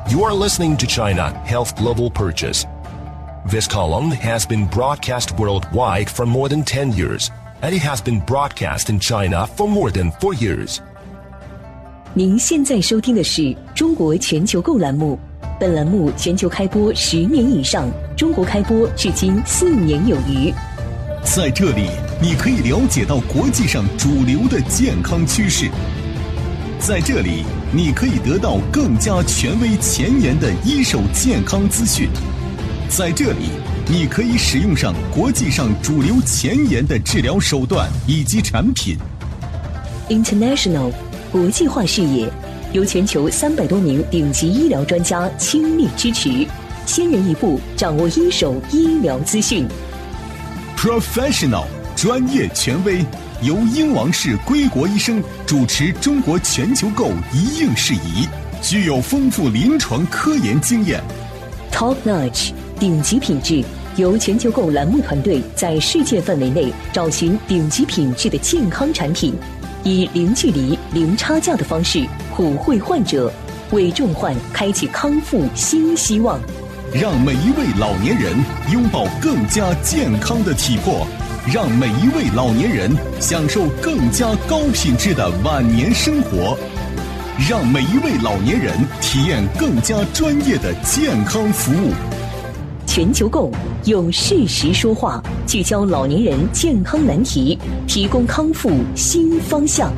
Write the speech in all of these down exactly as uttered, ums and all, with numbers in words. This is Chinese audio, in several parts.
You are listening to China Health Global Purchase. This column has been broadcast worldwide for more than ten years, and it has been broadcast in China for more than four years. 您现在收听的是中国全球购栏目，本栏目全球开播十年以上，中国开播至今四年有余。 在这里，你可以了解到国际上主流的健康趋势。在这里，你可以得到更加权威前沿的一手健康资讯。在这里，你可以使用上国际上主流前沿的治疗手段以及产品。 International 国际化视野，由全球三百多名顶级医疗专家倾力支持，先人一步掌握一手医疗资讯。 Professional 专业权威，由英王氏归国医生主持中国全球购一应事宜，具有丰富临床科研经验。 Top Notch 顶级品质，由全球购栏目团队在世界范围内找寻顶级品质的健康产品，以零距离、零差价的方式普惠患者，为重患开启康复新希望。 让每一位老年人拥抱更加健康的体魄，让每一位老年人享受更加高品质的晚年生活，让每一位老年人体验更加专业的健康服务。 全球购用事实说话，聚焦老年人健康难题，提供康复新方向。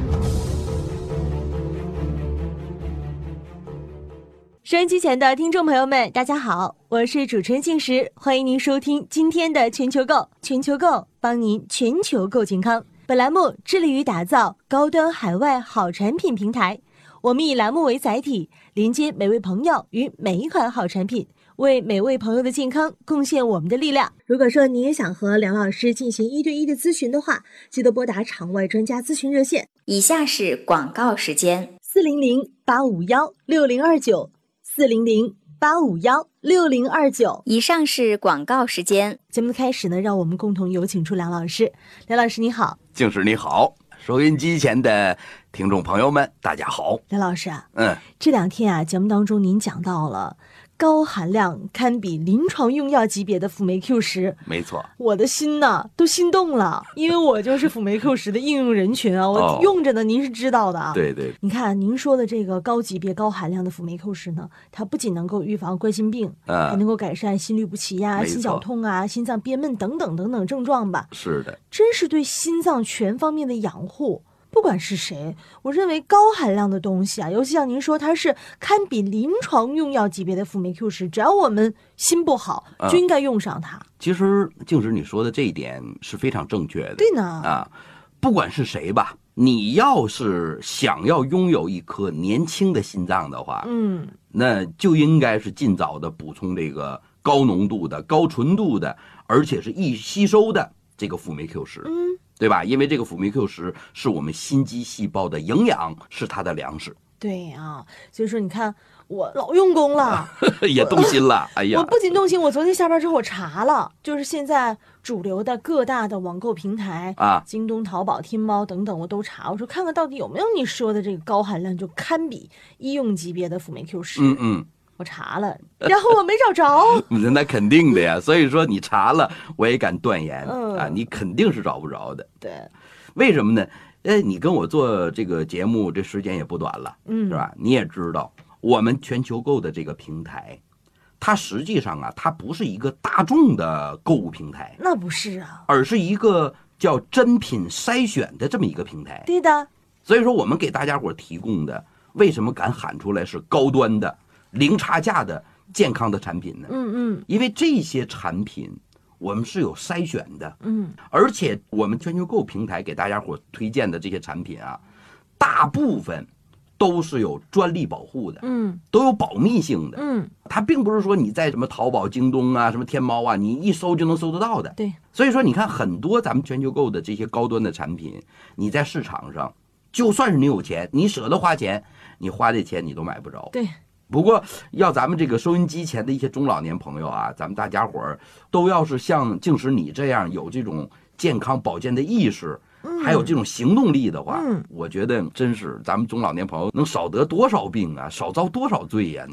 收音机前的听众朋友们，大家好，我是主持人静时，欢迎您收听今天的全球购。全球购帮您全球购健康。本栏目致力于打造高端海外好产品平台，我们以栏目为载体，连接每位朋友与每一款好产品，为每位朋友的健康贡献我们的力量。如果说你也想和梁老师进行一对一的咨询的话，记得拨打场外专家咨询热线。 以下是广告时间： 四零零八五幺六零二九。四零零八五幺六零二九。 以上是广告时间。 节目的开始呢，让我们共同有请出梁老师。梁老师你好。 静时你好，收音机前的听众朋友们大家好。 梁老师啊， 嗯， 这两天啊，节目当中您讲到了高含量堪比临床用药级别的辅酶 Q 十， 没错， 我的心呢都心动了，因为我就是辅酶 Q 十的应用人群啊，我用着呢，您是知道的啊。 对对， 你看您说的这个高级别高含量的辅酶 Q 十呢，它不仅能够预防冠心病， 嗯、 还能够改善心律不齐呀、心绞痛啊、心脏憋闷等等等等症状吧。 是的， 真是对心脏全方面的养护。不管是谁，我认为高含量的东西啊，尤其像您说它是堪比临床用药级别的辅酶 Q 十，只要我们心不好，就应该用上它。 嗯、其实静时你说的这一点是非常正确的。 对呢， 啊，不管是谁吧，你要是想要拥有一颗年轻的心脏的话， 嗯， 那就应该是尽早的补充这个高浓度的、高纯度的，而且是易吸收的这个辅酶 Q 十。 嗯。 对吧？因为这个辅酶 Q 十是我们心肌细胞的营养，是它的粮食。 对啊，所以说你看我老用功了， 也动心了。哎呀， 我不仅动心，我昨天下班之后我查了，就是现在主流的各大的网购平台啊， 京东、淘宝、天猫等等，我都查，我说看看到底有没有你说的这个高含量就堪比医用级别的辅酶 Q 十。 嗯嗯。 我查了，然后我没找着。 那肯定的呀，所以说你查了，我也敢断言、 嗯、 啊，你肯定是找不着的。 对， 为什么呢？哎，你跟我做这个节目，这时间也不短了， 嗯， 是吧？你也知道，我们全球购的这个平台，它实际上啊，它不是一个大众的购物平台， 那不是啊， 而是一个叫真品筛选的这么一个平台。 对的。 所以说，我们给大家伙提供的，为什么敢喊出来是高端的？零差价的健康的产品呢？ 嗯嗯， 因为这些产品我们是有筛选的， 嗯， 而且我们全球购平台给大家伙推荐的这些产品啊，大部分都是有专利保护的， 嗯， 都有保密性的， 嗯， 它并不是说你在什么淘宝、京东啊、什么天猫啊，你一搜就能搜得到的。 对， 所以说你看很多咱们全球购的这些高端的产品，你在市场上，就算是你有钱，你舍得花钱，你花这钱你都买不着。 对。 不过要咱们这个收音机前的一些中老年朋友啊，咱们大家伙儿都要是像静时你这样有这种健康保健的意识，还有这种行动力的话， 嗯， 我觉得真是咱们中老年朋友能少得多少病啊，少遭多少罪呀、啊。